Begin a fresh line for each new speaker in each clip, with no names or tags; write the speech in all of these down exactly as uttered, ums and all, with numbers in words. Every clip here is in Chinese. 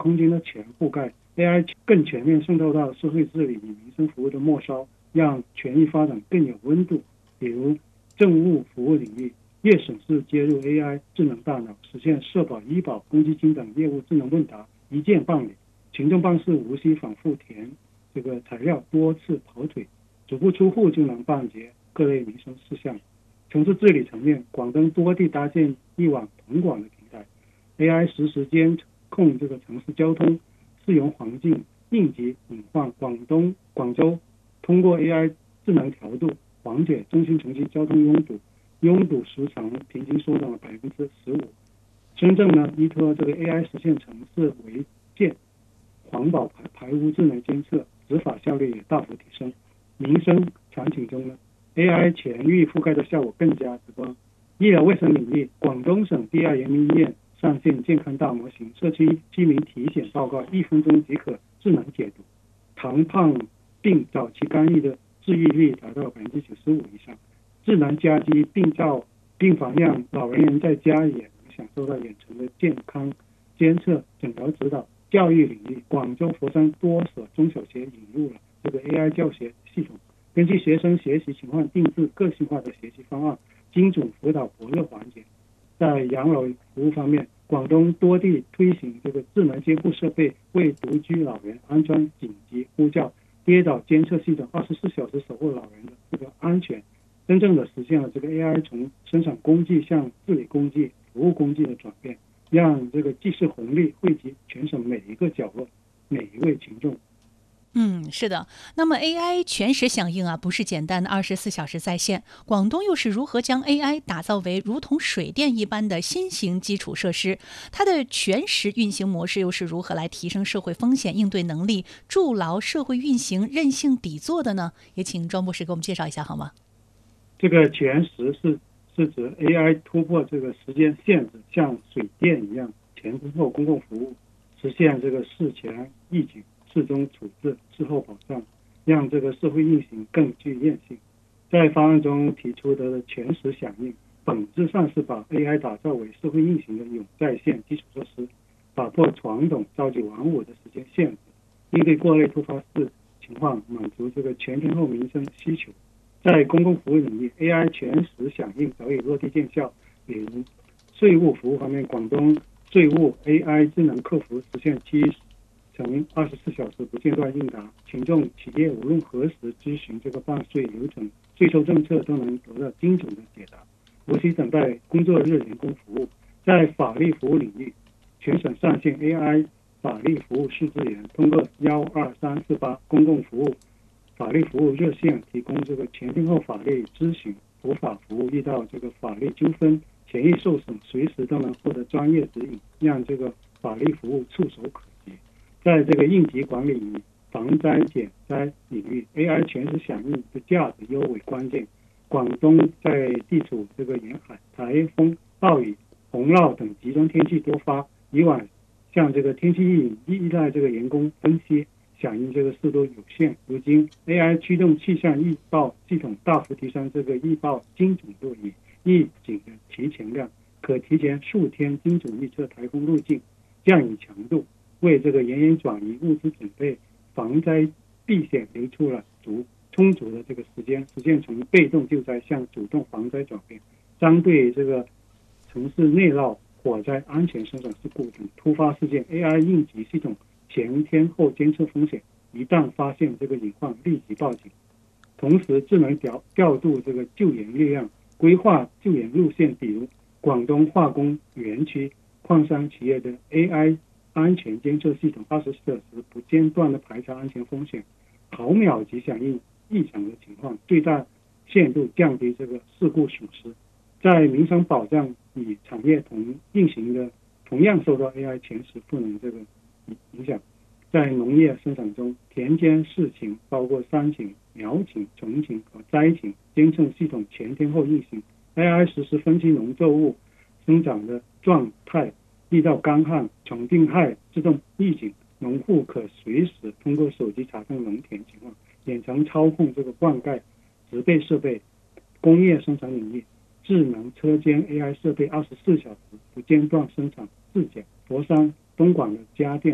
空间的全覆盖， A I 更全面渗透到社会治理与民生服务的末梢，让权益发展更有温度。比如政务服务领域，粤省市接入 A I 智能大脑，实现社保、医保、公积金等业务智能问答一键办理，群众办事无需反复填这个材料，多次跑腿，足不出户就能办结各类民生事项。城市治理层面，广东多地搭建一网统管的平台， A I 实时监控这个城市交通、市容环境应急隐患。广东广州通过 A I 智能调度，缓解中心城区交通拥堵，拥堵时长平均缩短了百分之十五。深圳呢，依托这个 A I 实现城市违建、环保排排污智能监测，执法效率也大幅提升。民生场景中呢，A I 全域覆盖的效果更加直观。医疗卫生领域，广东省第二人民医院上线健康大模型，社区居民体检报告一分钟即可智能解读，糖胖病早期干预的治愈率达到百分之九十五以上。智能家居病灶病房让老人人在家也能享受到远程的健康监测、诊疗指导。教育领域，广州、佛山多所中小学引入了这个 A I 教学系统，根据学生学习情况定制个性化的学习方案，精准辅导薄弱环节。在养老服务方面，广东多地推行这个智能监护设备，为独居老人安装紧急呼叫、跌倒监测系统，二十四小时守护老人的这个安全，真正的实现了这个 A I 从生产工具向治理工具、服务工具的转变，让这个技术红利惠及全省每一个角落、每一位群众。
嗯，是的。那么 A I 全时响应啊，不是简单的二十四小时在线。广东又是如何将 A I 打造为如同水电一般的新型基础设施？它的全时运行模式又是如何来提升社会风险应对能力，筑牢社会运行韧性底座的呢？也请庄博士给我们介绍一下好吗？
这个全时是是指 A I 突破这个时间限制，像水电一样前后公共服务，实现这个事前预警、事中处置、事后保障，让这个社会运行更具韧性。在方案中提出的全时响应，本质上是把 A I 打造为社会运行的永在线基础设施，打破传统朝九晚五的时间限制，应对各类突发事情况，满足这个全天候民生需求。在公共服务领域， A I 全时响应早已落地见效。比如税务服务方面，广东税务 A I 智能客服实现七乘二十四小时不间断应答，群众企业无论何时咨询这个办税流程、税收政策都能得到精准的解答，无需等待工作日人工服务。在法律服务领域，全省上线 A I 法律服务数字员，通过一二三四八公共服务法律服务热线提供这个全天候法律咨询、普法服务。遇到这个法律纠纷、权益受损，随时都能获得专业指引，让这个法律服务触手可及。在这个应急管理与防灾减灾领域， A I 全时响应的价值尤为关键。广东在地处这个沿海，台风、暴雨、洪涝等极端天气多发，以往像这个天气预警依赖这个人工分析，响应这个速度有限。如今 A I 驱动气象预报系统大幅提升这个预报精准度与预警的提前量，可提前数天精准预测台风路径、降雨强度，为这个人员转移、物资准备、防灾避险留出了足充足的这个时间，实现从被动救灾向主动防灾转变。针对这个城市内涝、火灾、安全生产事故等突发事件， A I 应急系统前天后监测风险，一旦发现这个隐患立即报警，同时智能调调度这个救援力量，规划救援路线。比如广东化工园区矿山企业的 A I 安全监测系统，二十四小时不间断的排查安全风险，毫秒级响应异常的情况，最大限度降低这个事故损失。在民生保障与产业同运行的同样受到 A I 全时赋能这个影响。在农业生产中，田间事情包括山情、苗情、虫情和灾情监测系统全天候运行， A I 实时分析农作物生长的状态，遇到干旱、虫病害自动预警，农户可随时通过手机查看农田情况，远程操控这个灌溉、植被设备。工业生产领域，智能车间 A I 设备二十四小时不间断生产制检。佛山、东莞的家电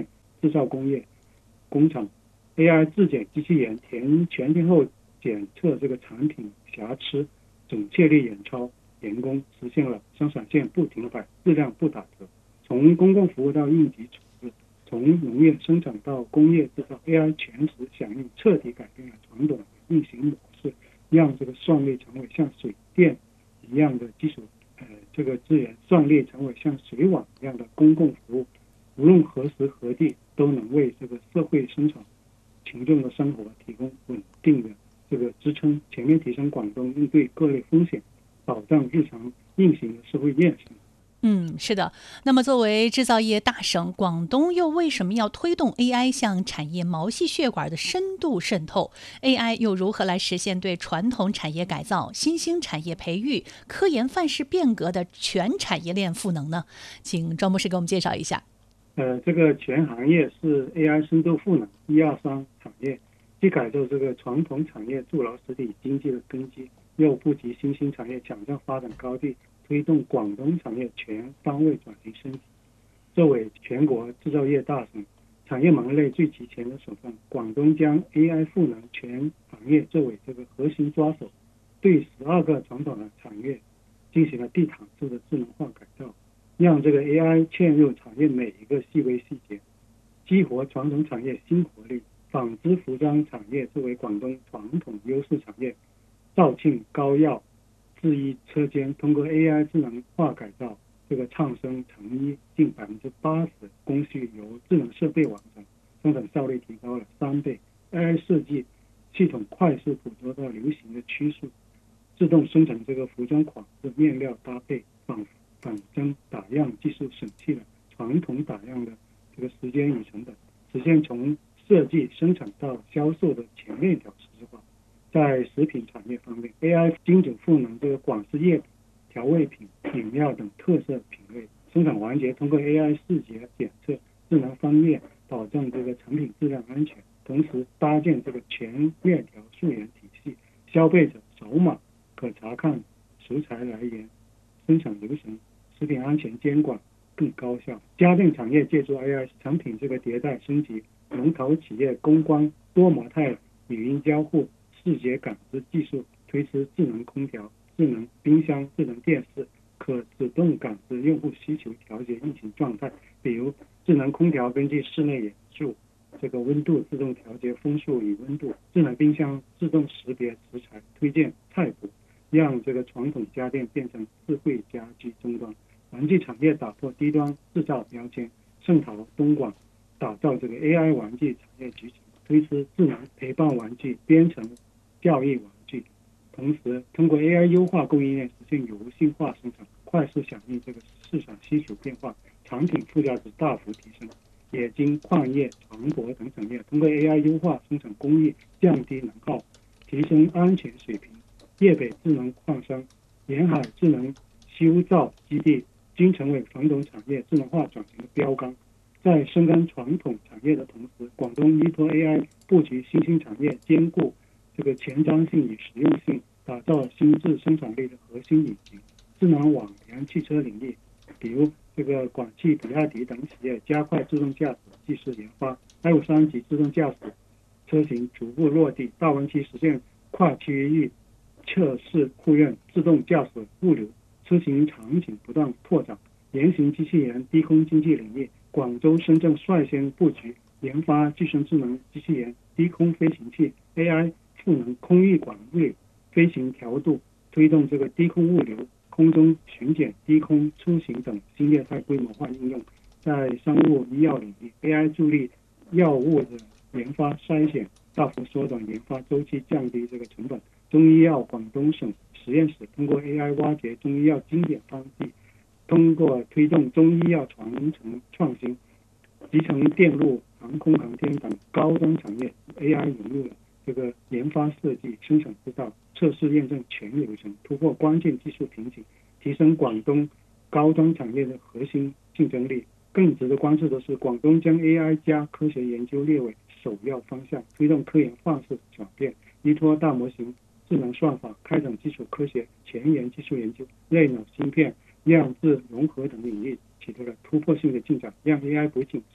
制造工业工厂 A I 质检机器人前前天后检测这个产品瑕疵，准确率远超员工，实现了生产线不停摆，质量不打折。从公共服务到应急处置，从农业生产到工业制造 ，A I 全时响应，彻底改变了传统的运行模式，让这个算力成为像水电一样的基础呃这个资源，算力成为像水网一样的公共服务，无论何时何地都能为这个社会生产群众的生活提供稳定的这个支撑，全面提升广东应对各类风险，保障日常运行的社会验证。
嗯，是的。那么作为制造业大省，广东又为什么要推动 A I 向产业毛细血管的深度渗透？ A I 又如何来实现对传统产业改造、新兴产业培育、科研范式变革的全产业链赋能呢？请庄博士给我们介绍一下。
呃，这个全行业是 A I 深度赋能一二三产业，既改造这个传统产业筑牢实体经济的根基，又布局新兴产业抢占发展高地，推动广东产业全方位转型升级。作为全国制造业大省，产业门类最齐全的省份，广东将 A I 赋能全行业作为这个核心抓手，对十二个传统的产业进行了地毯式的智能化改造，让这个 A I 嵌入产业每一个细微细节，激活传统产业新活力。纺织服装产业作为广东传统优势产业，肇庆高药制衣车间通过 A I 智能化改造，这个畅生成衣近百分之八十工序由智能设备完成，生产效率提高了三倍。A I 设计系统快速捕捉到流行的趋势，自动生成这个服装款式、面料搭配、仿仿真打样技术，省去了传统打样的这个时间与成本，实现从设计、生产到销售的全链条实质化。在食品产业方面 ，A I 精准赋能这个广式叶调味品、饮料等特色品类生产环节，通过 A I 视觉检测、智能分列，保证这个产品质量安全，同时搭建这个全链条溯源体系，消费者扫码可查看食材来源、生产流程，食品安全监管更高效。家电产业借助 A I 产品这个迭代升级，龙头企业公关多模态语音交互、视觉感知技术，推出智能空调、智能冰箱、智能电视，可自动感知用户需求，调节运行状态。比如智能空调根据室内元素这个温度自动调节风速与温度，智能冰箱自动识别食材，推荐菜谱，让这个传统家电变成智慧家居终端。玩具产业打破低端制造标签，盛陶东莞打造这个 A I 玩具产业集群，推出智能陪伴玩具、编程教育玩具，同时通过 A I 优化供应链，实现柔性化生产，快速响应这个市场需求变化，产品附加值大幅提升。冶金、矿业、船舶等产业通过 A I 优化生产工艺，降低能耗，提升安全水平。粤北智能矿山、沿海智能修造基地均成为传统产业智能化转型的标杆。在深耕传统产业的同时，广东依托 A I 布局新兴产业，兼顾这个前瞻性与实用性，打造新质生产力的核心引擎。智能网联汽车领域，比如这个广汽、比亚迪等企业加快自动驾驶技术研发， L 三级自动驾驶车型逐步落地，大湾区实现跨区域测试互认，自动驾驶物流车型场景不断拓展。原型机器人低空经济领域，广州、深圳率先布局研发具身智能机器人、低空飞行器 A I 赋能空域管理、飞行调度，推动这个低空物流、空中巡检、低空出行等新业态规模化应用。在生物医药领域 ，A I 助力药物的研发筛选，大幅缩短研发周期，降低这个成本。中医药广东省实验室通过 A I 挖掘中医药经典方剂，通过推动中医药传承创新，集成电路、航空航天等高端产业 ，A I 引入了这个研发设计、生产制造、测试验证全流程，突破关键技术瓶颈，提升广东高端产业的核心竞争力。更值得关注的是，广东将 A I 加科学研究列为首要方向，推动科研范式转变，依托大模型、智能算法，开展基础科学、前沿技术研究、类脑芯片、量子融合等领域取得了突破性的进展，让 A I 不仅是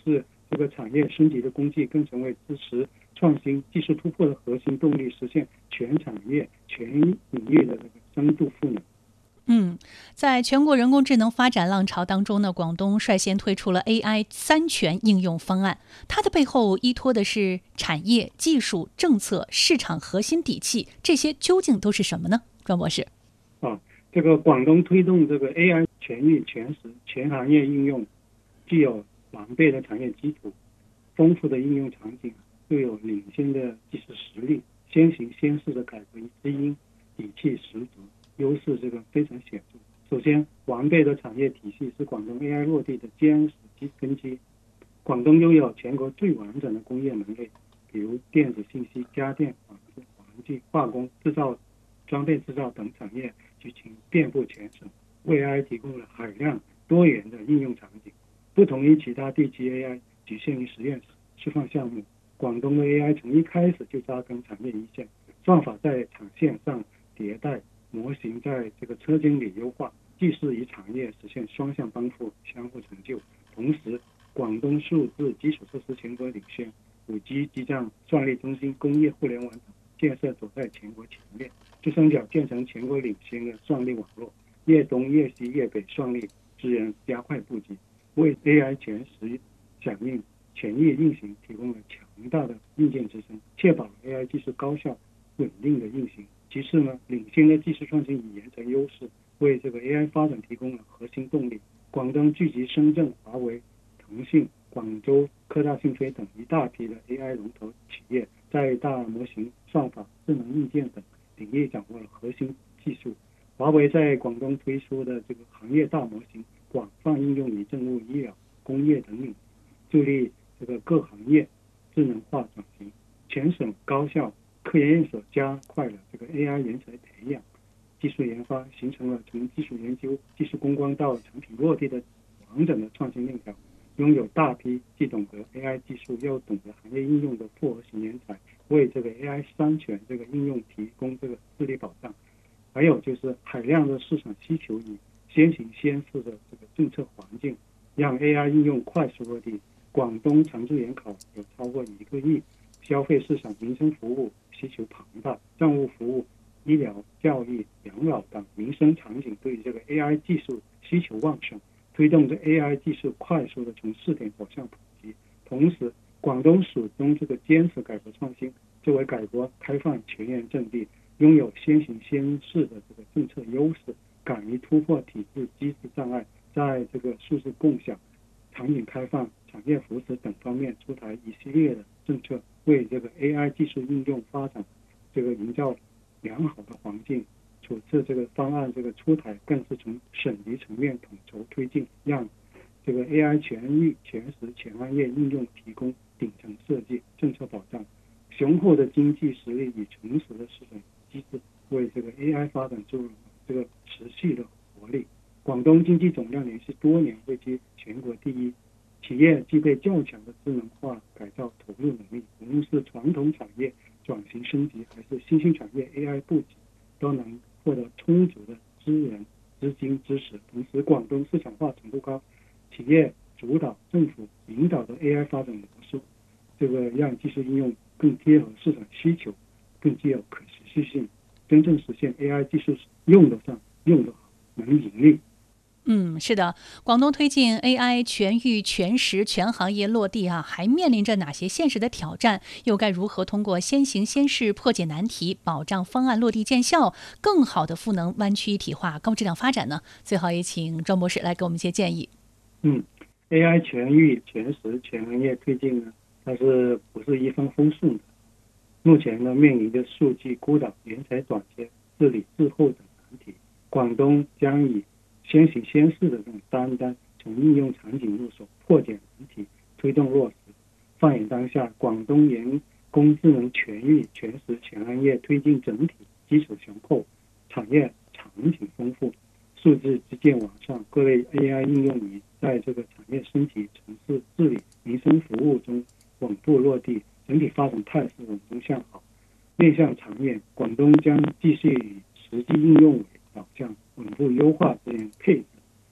这个产业升级的工具，更成为支持创新技术突破的核心动力，实现全产业全领域的这个深度赋能。
嗯，在全国人工智能发展浪潮当中呢，广东率先推出了 A I 三全应用方案，它的背后依托的是产业、技术、政策、市场核心底气，这些究竟都是什么呢？庄博士。
啊，这个广东推动这个 A I 全域全时全行业应用，具有完备的产业基础，丰富的应用场景，又有领先的技术实力，先行先试的改革之音，底气十足，优势这个非常显著。首先，完备的产业体系是广东 A I 落地的坚实基根基。广东拥有全国最完整的工业门类，比如电子信息、家电、纺织、环境、化工、制造、装备制造等产业举行遍布全省，为 A I 提供了海量多元的应用场景。不同于其他地区 A I 局限于实验示范项目，广东的 A I 从一开始就扎根产业一线，算法在产线上迭代，模型在这个车间里优化，技术与产业实现双向帮扶，相互成就。同时，广东数字基础设施全国领先， 五 G 基站、算力中心、工业互联网等建设走在全国前面，珠三角建成全国领先的算力网络，粤东、粤西、粤北算力资源加快布局，为 A I 全时响应、全域运行提供了强大的硬件支撑，确保了 A I 技术高效稳定的运行。其次呢，领先的技术创新与研成优势，为这个 A I 发展提供了核心动力。广东聚集深圳、华为、腾讯、广州科大讯飞等一大批的 A I 龙头企业，在大模型、算法、智能硬件等领域掌握了核心技术。华为在广东推出的这个行业大模型，广泛应用于政务、医疗、工业等领域，助力这个各行业智能化转型。全省高校科研院所加快了这个 A I 人才培养、技术研发，形成了从技术研究、技术攻关到产品落地的完整的创新链条。拥有大批既懂得 A I 技术又懂得行业应用的复合型人才，为这个 A I 三全这个应用提供这个智力保障。还有就是海量的市场需求与先行先试的这个政策环境，让 A I 应用快速落地。广东常驻研考有超过一个亿，消费市场、民生服务需求庞大，政务服务、医疗、教育、养老等民生场景对这个 A I 技术需求旺盛，推动着 A I 技术快速的从试点走向普及。同时，广东始终这个坚持改革创新，作为改革开放前沿阵地，拥有先行先试的这个政策优势，敢于突破体制机制障碍，在这个数字共享、场景开放、产业扶持等方面出台一系列的政策，为这个 A I 技术应用发展这个营造良好的环境。处置这个方案这个出台，更是从省级层面统筹推进，让这个 A I 全域全时全行业应用提供顶层设计、政策保障。雄厚的经济实力与成熟的市场机制，为这个 A I 发展注入了这个持续的活力。广东经济总量连续多年位居全国第一，企业具备较强的智能化改造投入能力，无论是传统产业转型升级，还是新兴产业 A I 布局，都能获得充足的资源、资金支持。同时，广东市场化程度高，企业主导、政府引导的 A I 发展模式，这个让技术应用更贴合市场需求，更具有可持续性，真正实现 A I 技术用得上、用得好、能盈利。
嗯，是的，广东推进 A I 全域全时全行业落地啊，还面临着哪些现实的挑战？又该如何通过先行先试破解难题，保障方案落地见效，更好的赋能湾区一体化、高质量发展呢？最好也请庄博士来给我们一些建议。
嗯 ，A I 全域全时全行业推进呢，它是不是一帆风顺的？目前呢，面临着数据孤岛、人才短缺、治理滞后等难题。广东将以先行先试的这种担当，从应用场景入手，破解难题，推动落实。放眼当下，广东人工智能全域全时全行业推进整体基础雄厚，产业场景丰富，数字基建完善，各类 A I 应用于在这个产业升级、城市治理、民生服务中稳步落地，整体发展态势稳中向好。面向长远，广东将继续以实际应用为导向，稳步优化资源配置，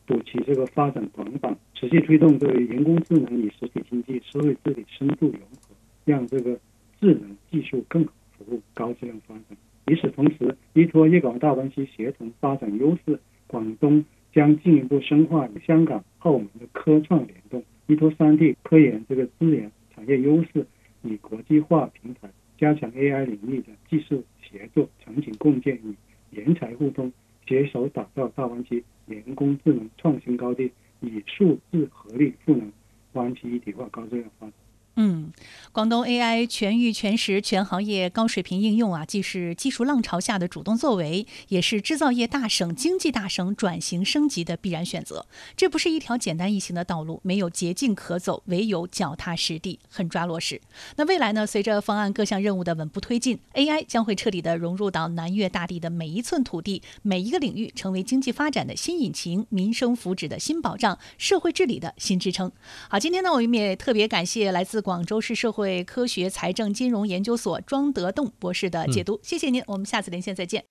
补齐这个发展短板，持续推动这个人工智能与实体经济、社会治理深度融合，让这个智能技术更好服务高质量发展。与此同时，依托粤港大湾区协同发展优势，广东将进一步深化与香港、澳门的科创联动，依托三地科研这个资源产业优势，以国际化平台加强 A I 领域的技术协作、场景共建与人才互通，携手打造大湾区人工智能创新高地，以数字合力赋能湾区一体化高质量发展。
嗯，广东 A I 全域全时全行业高水平应用啊，既是技术浪潮下的主动作为，也是制造业大省、经济大省转型升级的必然选择。这不是一条简单易行的道路，没有捷径可走，唯有脚踏实地，狠抓落实。那未来呢？随着方案各项任务的稳步推进 ，A I 将会彻底的融入到南粤大地的每一寸土地、每一个领域，成为经济发展的新引擎、民生福祉的新保障、社会治理的新支撑。好，今天呢，我们也特别感谢来自广州市社会科学财政金融研究所庄德栋博士的解读，嗯、谢谢您，我们下次连线再见。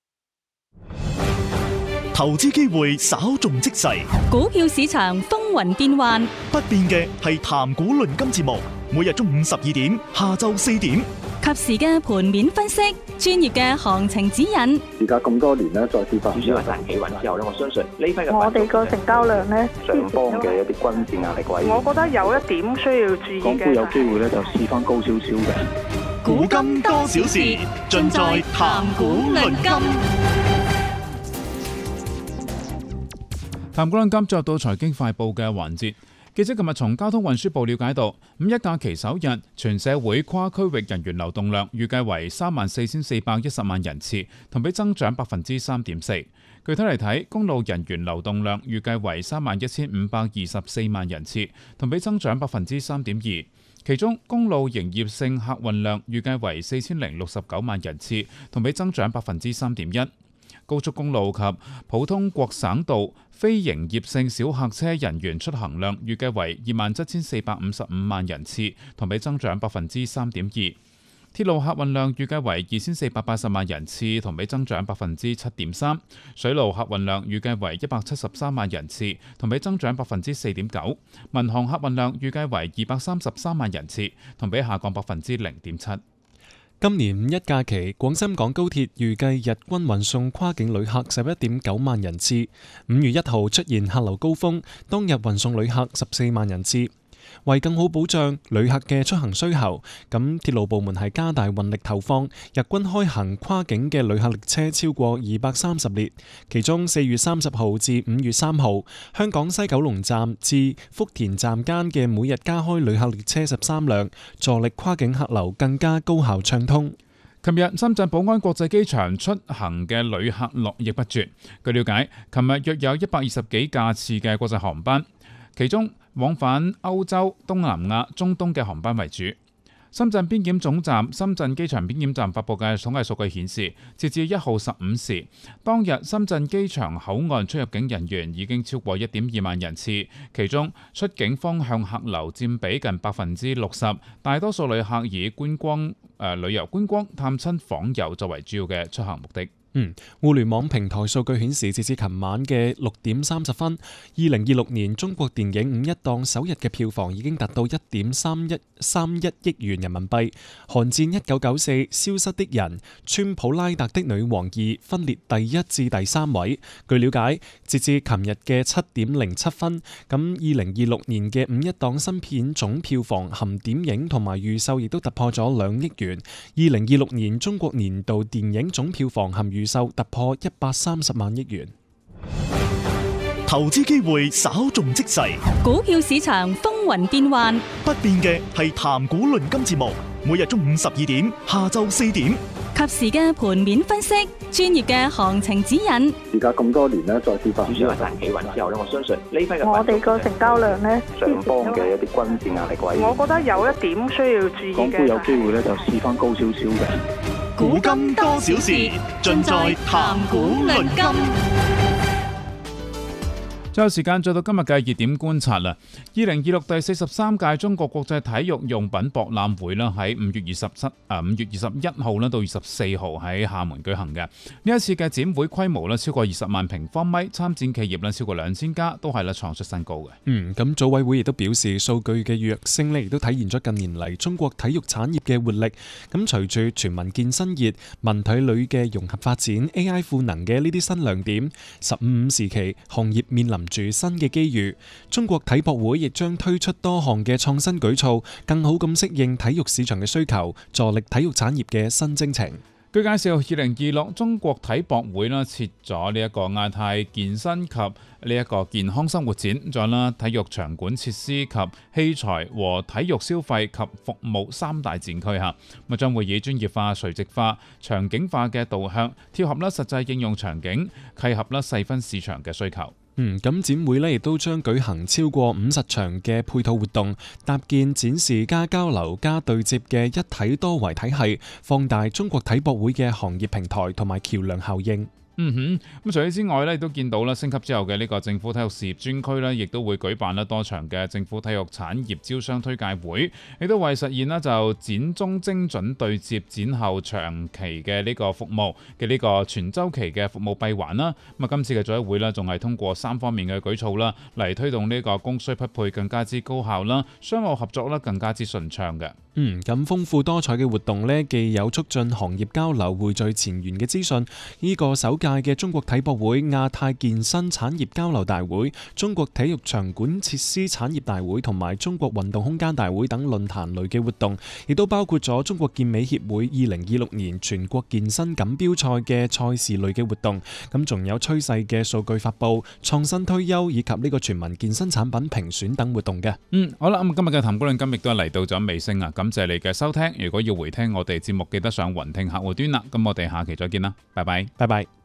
投資機會稍縱即逝，
股票市場風雲變幻，
不變嘅係談股論金節目，每日中午十二點、下晝四點，
及時嘅盤面分析，專業嘅行情指引。
而家咁多年咧，再跌翻。
主要係大企穩之後咧，我相信呢批嘅
我哋個成交量咧，
上方嘅一啲均線壓力位，
我覺得有一點需要注意嘅。
港股有機會咧就試翻高少少嘅。
股金多少事，盡在談股論金。
談股論金進入到財經快報嘅環節。記者琴日從交通運輸部了解到，五一假期首日全社會跨區域人員流動量預計為三萬四千四百一十萬人次，同比增長百分之三點四。具體嚟睇，公路人員流動量預計為三萬一千五百二十四萬人次，同比增長百分之三點二。其中公路營業性客運量預計為四千零六十九萬人次，同比增長百分之三點一。高速公路及普通國省道非營業性小客車人員出行量預計為二萬七千四百五十五萬人次，同比增長百分之三點二。鐵路客運量預計為二千四百八十萬人次，同比增長百分之七點三。水路客運量預計為一百七十三萬人次，同比增長百分之四點九。民航客運量預計為二百三十三萬人次，同比下降百分之零點七。
今年五一假期，廣深港高鐵預計日均運送跨境旅客十一點九萬人次。五月一號出現客流高峰，當日運送旅客十四萬人次。為更好保障旅客嘅出行需求，咁鐵路部門係加大運力投放，日均開行跨境嘅旅客列車超過二百三十列。其中四月三十號至五月三號，香港西九龍站至福田站間嘅每日加開旅客列車十三輛，助力跨境客流更加高效暢通。
琴日深圳寶安國際機場出行嘅旅客絡繹不絕。據了解，琴日約有一百二十幾架次嘅國際航班，其中往返歐洲、東南亞、中東嘅航班為主。深圳邊檢總站、深圳機場邊檢站發布嘅統計數據顯示，截至一號十五時，當日深圳機場口岸出入境人員已經超過一點二萬人次，其中出境方向客流佔比近百分之六十，大多數旅客以觀光、呃、旅遊觀光、探親訪友作為主要嘅出行目的。
嗯，互聯網平台數據顯示，截至琴晚嘅六點三十分，二零二六年中國電影五一檔首日嘅票房已經達到一點三一三一億元人民幣。寒戰一九九四、消失的人、川普拉特的女王二分列第一至第三位。據了解，截至琴日嘅七點零七分，咁二零二六年嘅五一檔新片總票房含點映同埋預售亦都突破咗兩億元。二零二六年中國年度電影總票房含預售突破一百三十萬億元。
投資機會稍縱即逝，
股票市場風雲變幻，
不變嘅係談股論金節目，每日中午十二點、下晝四點，
及時嘅盤面分析，專業嘅行情指引。
而家咁多年咧，再跌翻。
主要係大企穩之後咧，我相信呢批嘅
我哋個成交量咧，
上方嘅一啲均線壓力位，
我覺得有一點需要注意嘅。
港股有機會咧就試翻高少少嘅。
股金多少事，盡在談股論金。
最後時間再到今日嘅熱點觀察啦。二零二六第四十三屆中國國際體育用品博覽會啦，喺五月二十七啊五月二十一號啦到二十四號喺廈門舉行嘅。呢一次嘅展會規模咧超過二十萬平方米，參展企業咧超過兩千家，都係咧創出新高嘅。
嗯，咁組委會亦都表示，數據嘅躍升咧，亦都體現咗近年嚟中國體育產業嘅活力。咁隨住全民健身熱、文體旅嘅融合發展、A I 賦能嘅呢啲新亮點，十五五時期行業面臨住新嘅機遇。中國體博會亦將推出多項嘅創新舉措，更好咁適應體育市場嘅需求，助力體育產業嘅新征程。
據介紹，二零二六中國體博會啦設咗呢一個亞太健身及呢一個健康生活展，再啦體育場館設施及器材和體育消費及服務三大展區嚇，咁將會以專業化、垂直化、場景化嘅導向，貼合啦實際應用場景，契合啦細分市場嘅需求。
嗯，咁展會呢亦都將舉行超過五十場嘅配套活動，搭建展示加交流加對接嘅一體多維體系，放大中國體博會嘅行業平台同埋橋梁效應。
嗯哼，咁除此之外咧，亦都見到啦，升級之後嘅呢個政府體育事業專區咧，亦都會舉辦咧多場嘅政府體育產業招商推介會，亦都為實現咧就展中精準對接、展後長期嘅呢個服務嘅呢個全週期嘅服務閉環啦。咁啊，今次嘅組委會咧，仲係通過三方面嘅舉措啦，嚟推動呢個供需匹配更加之高效啦，商務合作咧更加之順暢嘅。
嗯，咁豐富多彩嘅活動呢，既有促進行業交流、匯聚前沿嘅資訊，呢、這個首屆嘅中國體博會、亞太健身產業交流大會、中國體育場館設施產業大會同埋中國運動空間大會等論壇類嘅活動，亦都包括咗中國健美協會二零二六年全國健身錦標賽嘅賽事類嘅活動，咁仲有趨勢嘅數據發布、創新推優以及呢個全民健身產品評選等活動嘅。
嗯，好啦，咁今日嘅談股論金亦都係嚟到咗尾聲啊！感謝你嘅收聽，如果要回聽我哋節目，記得上雲聽客戶端啦。咁我哋下期再見啦，拜拜，
拜拜。